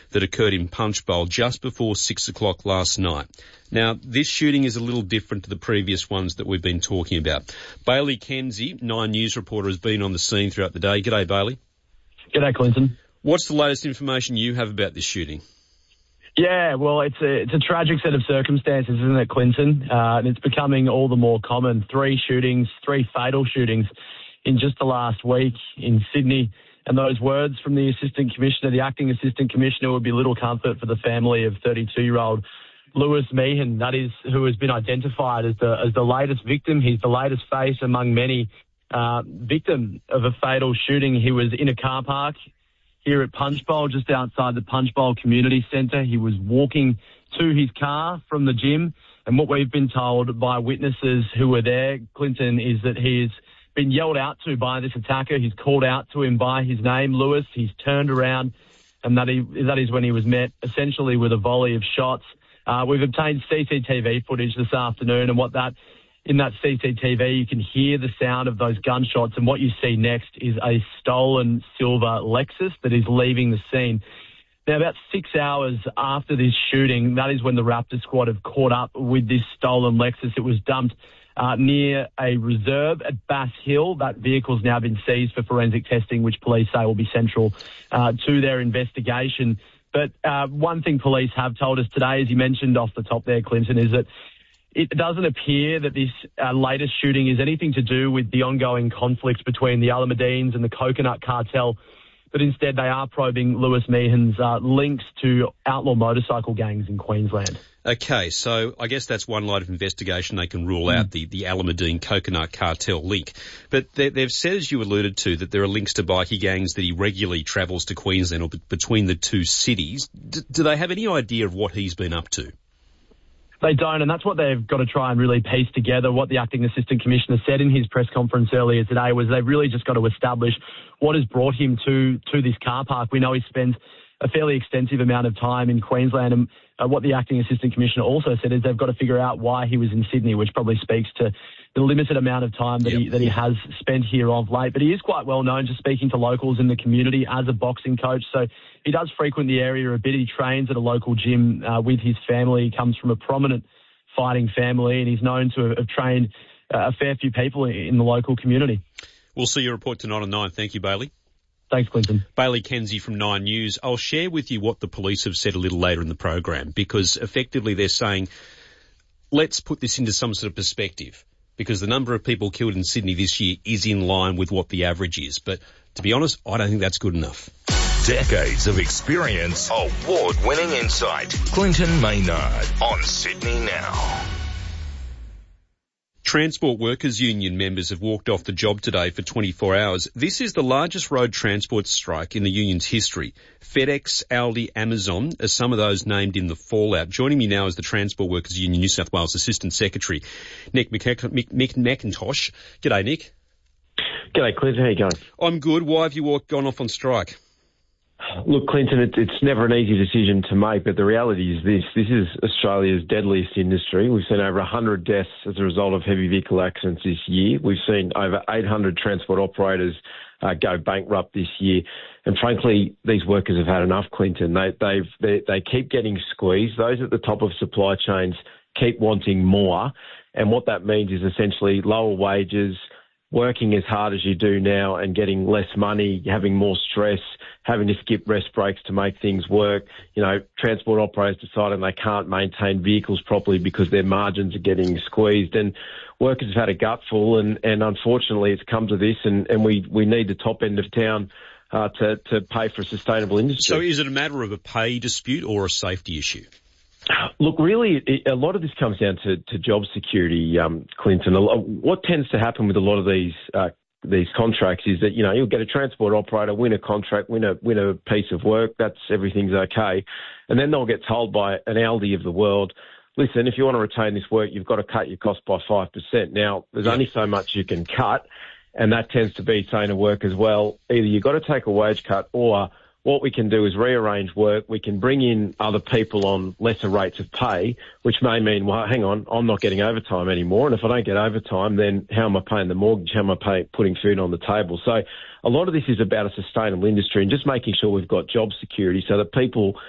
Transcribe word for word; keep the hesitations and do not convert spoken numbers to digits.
that occurred in Punchbowl just before six o'clock last night. Now, this shooting is a little different to the previous ones that we've been talking about. Bailey Kenzie, Nine News reporter, has been on the scene throughout the day. G'day, Bailey. G'day, Clinton. What's the latest information you have about this shooting? Yeah, well, it's a it's a tragic set of circumstances, isn't it, Clinton? Uh, and it's becoming all the more common. Three shootings, three fatal shootings in just the last week in Sydney. And those words from the Assistant Commissioner, the Acting Assistant Commissioner, would be little comfort for the family of thirty-two-year-old Lewis Meehan, that is, who has been identified as the as the latest victim. He's the latest face among many uh, victim of a fatal shooting. He was in a car park here at Punchbowl, just outside the Punchbowl Community Centre. He was walking to his car from the gym. And what we've been told by witnesses who were there, Clinton, is that he's been yelled out to by this attacker. He's called out to him by his name, Lewis. He's turned around, and that, he, that is when he was met essentially with a volley of shots. Uh, we've obtained C C T V footage this afternoon, and what that in that C C T V, you can hear the sound of those gunshots, and what you see next is a stolen silver Lexus that is leaving the scene. Now, about six hours after this shooting, that is when the Raptor squad have caught up with this stolen Lexus. It was dumped uh, near a reserve at Bass Hill. That vehicle's now been seized for forensic testing, which police say will be central uh, to their investigation. But uh, one thing police have told us today, as you mentioned off the top there, Clinton, is that it doesn't appear that this uh, latest shooting is anything to do with the ongoing conflict between the Alameddines and the Coconut Cartel, but instead they are probing Lewis Meehan's uh, links to outlaw motorcycle gangs in Queensland. Okay, so I guess that's one line of investigation. They can rule out the, the Alameddine Coconut Cartel link. But they, they've said, as you alluded to, that there are links to bikie gangs that he regularly travels to Queensland or b- between the two cities. D- do they have any idea of what he's been up to? They don't, and that's what they've got to try and really piece together. What the Acting Assistant Commissioner said in his press conference earlier today was they've really just got to establish what has brought him to, to this car park. We know he spends a fairly extensive amount of time in Queensland, and uh, what the Acting Assistant Commissioner also said is they've got to figure out why he was in Sydney, which probably speaks to the limited amount of time that, yep. he, that he has spent here of late. But he is quite well known, just speaking to locals in the community, as a boxing coach. So he does frequent the area a bit. He trains at a local gym uh, with his family. He comes from a prominent fighting family, and he's known to have trained uh, a fair few people in the local community. We'll see your report tonight on Nine. Thank you, Bailey. Thanks, Clinton. Bailey Kenzie from Nine News. I'll share with you what the police have said a little later in the program, because effectively they're saying, let's put this into some sort of perspective, because the number of people killed in Sydney this year is in line with what the average is. But to be honest, I don't think that's good enough. Decades of experience, award-winning insight. Clinton Maynard on Sydney Now. Transport Workers Union members have walked off the job today for twenty-four hours. This is the largest road transport strike in the union's history. FedEx, Aldi, Amazon are some of those named in the fallout. Joining me now is the Transport Workers Union New South Wales Assistant Secretary, Nick McIntosh. G'day, Nick. G'day, Clinton. How you going? I'm good. Why have you walked, gone off on strike? Look, Clinton, it, it's never an easy decision to make, but the reality is this. This is Australia's deadliest industry. We've seen over one hundred deaths as a result of heavy vehicle accidents this year. We've seen over eight hundred transport operators uh, go bankrupt this year. And frankly, these workers have had enough, Clinton. They, they've, they, they keep getting squeezed. Those at the top of supply chains keep wanting more. And what that means is essentially lower wages, working as hard as you do now and getting less money, having more stress, having to skip rest breaks to make things work. You know, transport operators deciding they can't maintain vehicles properly because their margins are getting squeezed. And workers have had a gutful, and, and unfortunately it's come to this, and, and we, we need the top end of town uh, to, to pay for a sustainable industry. So is it a matter of a pay dispute or a safety issue? Look, really, it, a lot of this comes down to, to job security, um, Clinton. A lot, what tends to happen with a lot of these uh, these contracts is that, you know, you'll get a transport operator, win a contract, win a win a piece of work, that's everything's okay, and then they'll get told by an Aldi of the world, listen, if you want to retain this work, you've got to cut your cost by five percent. Now, there's yeah. only so much you can cut, and that tends to be saying to workers, well, either you've got to take a wage cut, or what we can do is rearrange work. We can bring in other people on lesser rates of pay, which may mean, well, hang on, I'm not getting overtime anymore. And if I don't get overtime, then how am I paying the mortgage? How am I pay, putting food on the table? So a lot of this is about a sustainable industry and just making sure we've got job security so that people